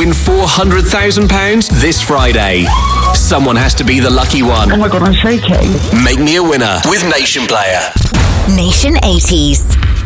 win £400,000 this Friday. Someone has to be the lucky one. Oh my God, I'm shaking. Make me a winner with Nation Player. Nation 80s.